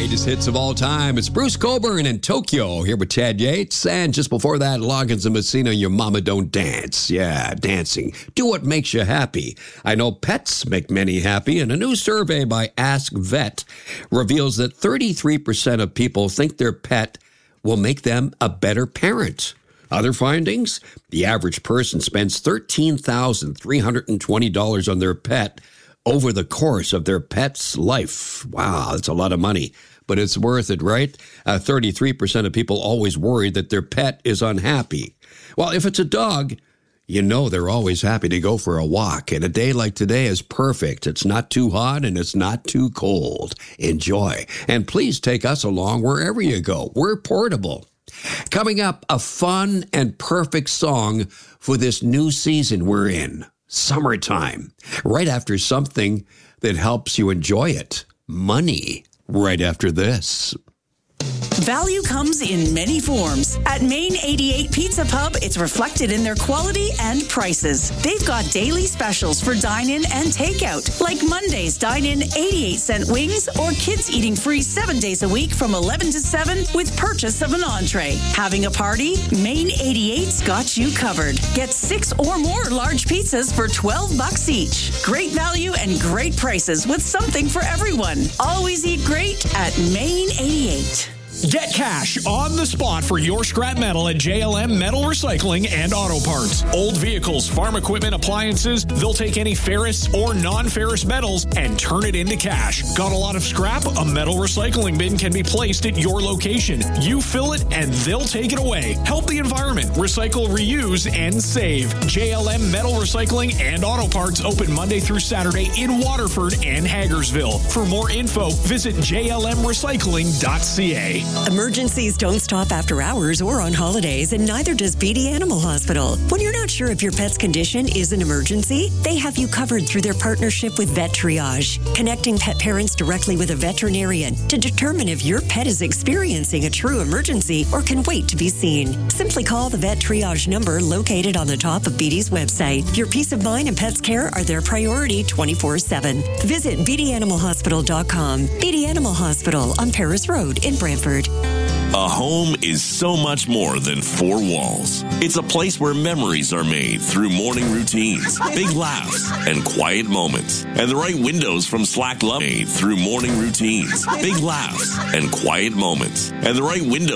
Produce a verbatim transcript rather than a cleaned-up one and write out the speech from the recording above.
greatest hits of all time. It's Bruce Cockburn in Tokyo here with Chad Yates. And just before that, Loggins and Messina, Your Mama Don't Dance. Yeah, dancing. Do what makes you happy. I know pets make many happy, and a new survey by Ask Vet reveals that thirty-three percent of people think their pet will make them a better parent. Other findings? The average person spends thirteen thousand three hundred twenty dollars on their pet over the course of their pet's life. Wow, that's a lot of money, but it's worth it, right? Uh, thirty-three percent of people always worry that their pet is unhappy. Well, if it's a dog, you know they're always happy to go for a walk, and a day like today is perfect. It's not too hot and it's not too cold. Enjoy, and please take us along wherever you go. We're portable. Coming up, a fun and perfect song for this new season we're in. Summertime, right after something that helps you enjoy it. Money, right after this. Value comes in many forms. At Main eighty-eight Pizza Pub, it's reflected in their quality and prices. They've got daily specials for dine-in and takeout, like Monday's dine-in eighty-eight cent wings, or kids eating free seven days a week from eleven to seven with purchase of an entree. Having a party? Main eighty-eight's got you covered. Get six or more large pizzas for twelve bucks each. Great value and great prices with something for everyone. Always eat great at Main eighty-eight. Get cash on the spot for your scrap metal at J L M Metal Recycling and Auto Parts. Old vehicles, farm equipment, appliances, they'll take any ferrous or non-ferrous metals and turn it into cash. Got a lot of scrap? A metal recycling bin can be placed at your location. You fill it and they'll take it away. Help the environment. Recycle, reuse, and save. J L M Metal Recycling and Auto Parts open Monday through Saturday in Waterford and Hagersville. For more info, visit j l m recycling dot c a. Emergencies don't stop after hours or on holidays, and neither does Beatty Animal Hospital. When you're not sure if your pet's condition is an emergency, they have you covered through their partnership with Vet Triage, connecting pet parents directly with a veterinarian to determine if your pet is experiencing a true emergency or can wait to be seen. Simply call the Vet Triage number located on the top of Beatty's website. Your peace of mind and pet's care are their priority twenty-four seven. Visit beatty animal hospital dot com. Beatty Animal Hospital on Paris Road in Brantford. A home is so much more than four walls. It's a place where memories are made through morning routines, big laughs, and quiet moments. And the right windows from Slack Love made through morning routines, big laughs, and quiet moments. And the right windows